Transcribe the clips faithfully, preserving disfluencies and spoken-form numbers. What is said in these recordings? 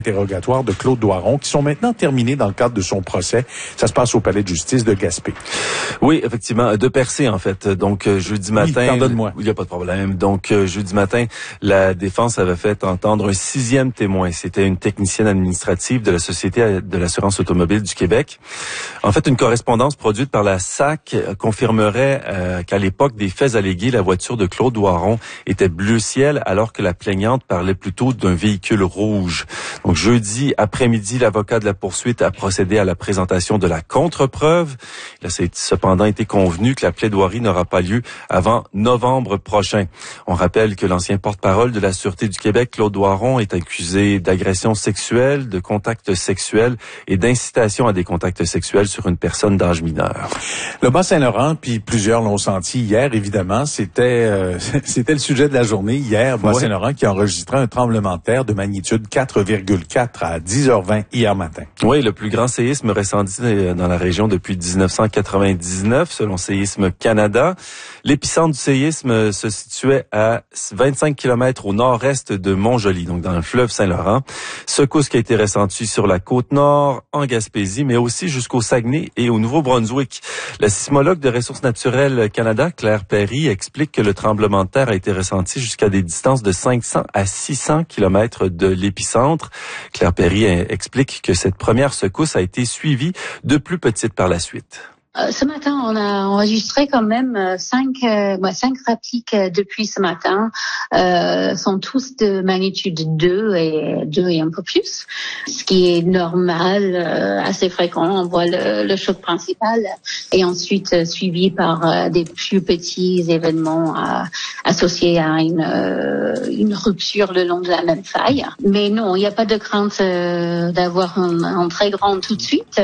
Interrogatoire de Claude Doiron qui sont maintenant terminés dans le cadre de son procès. Ça se passe au palais de justice de Gaspé. Oui, effectivement, de Percé en fait. Donc euh, jeudi matin, oui, pardonne-moi. Il n'y a pas de problème. Donc euh, jeudi matin, la défense avait fait entendre un sixième témoin. C'était une technicienne administrative de la Société de l'assurance automobile du Québec. En fait, une correspondance produite par la S A C confirmerait euh, qu'à l'époque des faits allégués, la voiture de Claude Doiron était bleu ciel alors que la plaignante parlait plutôt d'un véhicule rouge. Donc, jeudi après-midi, l'avocat de la poursuite a procédé à la présentation de la contre-preuve. Il a cependant été convenu que la plaidoirie n'aura pas lieu avant novembre prochain. On rappelle que l'ancien porte-parole de la Sûreté du Québec, Claude Doiron, est accusé d'agression sexuelle, de contact sexuel et d'incitation à des contacts sexuels sur une personne d'âge mineur. Le Bas-Saint-Laurent, puis plusieurs l'ont senti hier, évidemment, c'était euh, c'était le sujet de la journée hier. Bas-Saint-Laurent ouais. qui a enregistré un tremblement de terre de magnitude quatre virgule quatre à dix heures vingt hier matin. Oui, le plus grand séisme ressenti dans la région depuis dix-neuf cent quatre-vingt-dix-neuf, selon Séisme Canada. L'épicentre du séisme se situait à vingt-cinq kilomètres au nord-est de Montjoly, donc dans le fleuve Saint-Laurent. Secousse qui a été ressentie sur la côte nord, en Gaspésie, mais aussi jusqu'au Saguenay et au Nouveau-Brunswick. La sismologue de Ressources naturelles Canada, Claire Perry, explique que le tremblement de terre a été ressenti jusqu'à des distances de cinq cents à six cents kilomètres de l'épicentre. Claire Perry explique que cette première secousse a été suivie de plus petites par la suite. Euh, ce matin, on a enregistré quand même euh, cinq, euh, bah, cinq répliques euh, depuis ce matin. Euh, sont tous de magnitude deux et deux et un peu plus, ce qui est normal, euh, assez fréquent. On voit le, le choc principal et ensuite euh, suivi par euh, des plus petits événements euh, associés à une, euh, une rupture le long de la même faille. Mais non, il n'y a pas de crainte euh, d'avoir un, un très grand tout de suite.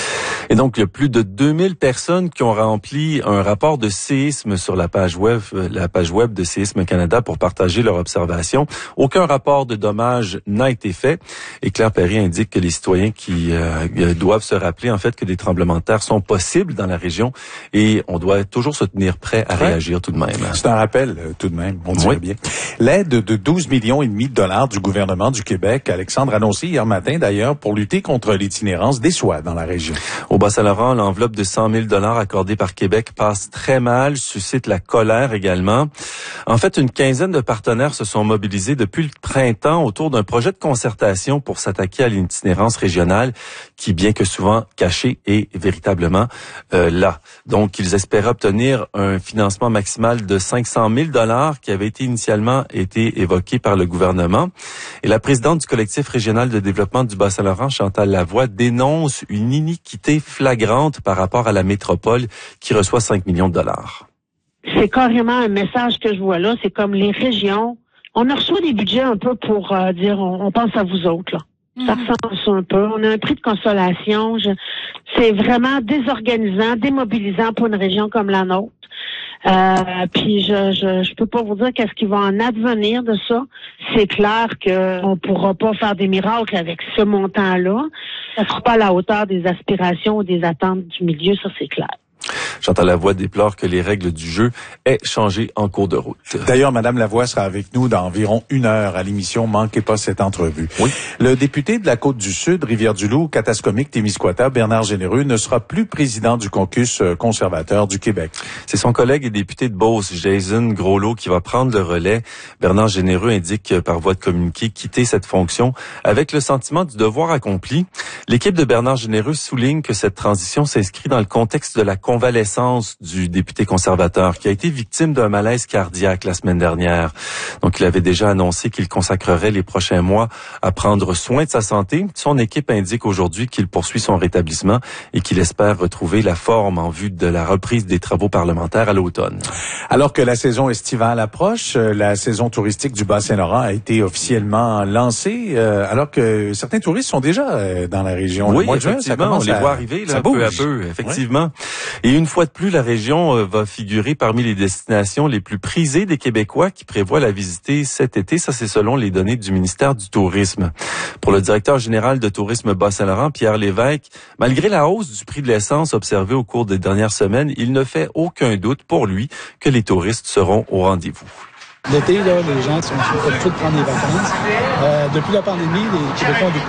Et donc, il y a plus de deux mille personnes qui ont rempli un rapport de séisme sur la page web, la page web de Séisme Canada pour partager leurs observations. Aucun rapport de dommages n'a été fait. Et Claire Perry indique que les citoyens qui euh, doivent se rappeler, en fait, que des tremblements de terre sont possibles dans la région et on doit toujours se tenir prêt à ouais. réagir tout de même. C'est un rappel, tout de même, on dirait oui. bien. L'aide de douze millions et demi de dollars du gouvernement du Québec, Alexandre, annoncé hier matin d'ailleurs, pour lutter contre l'itinérance des soins dans la région. Au Bas-Saint-Laurent, l'enveloppe de cent mille dollars accordée par Québec passe très mal, suscite la colère également. En fait, une quinzaine de partenaires se sont mobilisés depuis le printemps autour d'un projet de concertation pour s'attaquer à l'itinérance régionale qui, bien que souvent cachée, est véritablement euh, là. Donc, ils espéraient obtenir un financement maximal de cinq cent mille dollars qui avait été initialement été évoqué par le gouvernement. Et la présidente du collectif régional de développement du Bas-Saint-Laurent, Chantal Lavoie, dénonce une iniquité flagrante par rapport à la métropole qui reçoit cinq millions de dollars. C'est carrément un message que je vois là. C'est comme les régions. On a reçu des budgets un peu pour euh, dire on, on pense à vous autres, là. Mm-hmm. Ça ressemble à ça un peu. On a un prix de consolation. Je, c'est vraiment désorganisant, démobilisant pour une région comme la nôtre. Euh, puis je, je je peux pas vous dire qu'est-ce qui va en advenir de ça. C'est clair que on pourra pas faire des miracles avec ce montant-là. Ça sera pas à la hauteur des aspirations ou des attentes du milieu, ça c'est clair. Chantal Lavoie déplore que les règles du jeu aient changé en cours de route. D'ailleurs, Madame Lavoie sera avec nous dans environ une heure à l'émission. Manquez pas cette entrevue. Oui. Le député de la Côte-du-Sud, Rivière-du-Loup, Katascomique, Témiscouata, Bernard Généreux, ne sera plus président du caucus conservateur du Québec. C'est son collègue et député de Beauce, Jason Groslot, qui va prendre le relais. Bernard Généreux indique par voie de communiqué quitter cette fonction avec le sentiment du devoir accompli. L'équipe de Bernard Généreux souligne que cette transition s'inscrit dans le contexte de la convalescence du député conservateur qui a été victime d'un malaise cardiaque la semaine dernière. Donc, il avait déjà annoncé qu'il consacrerait les prochains mois à prendre soin de sa santé. Son équipe indique aujourd'hui qu'il poursuit son rétablissement et qu'il espère retrouver la forme en vue de la reprise des travaux parlementaires à l'automne. Alors que la saison estivale approche, la saison touristique du Bas-Saint-Laurent a été officiellement lancée, euh, alors que certains touristes sont déjà euh, dans la région. Oui, le mois de juin, effectivement, ça commence on les à, voit arriver là, peu à peu, effectivement. Ouais. Et une fois de plus, la région euh, va figurer parmi les destinations les plus prisées des Québécois qui prévoient la visiter cet été. Ça, c'est selon les données du ministère du Tourisme. Pour le directeur général de Tourisme Bas-Saint-Laurent, Pierre Lévesque, malgré la hausse du prix de l'essence observée au cours des dernières semaines, il ne fait aucun doute pour lui que les touristes seront au rendez-vous. L'été, là, les gens sont fait de prendre des vacances. Euh, depuis la pandémie, les Québécois ont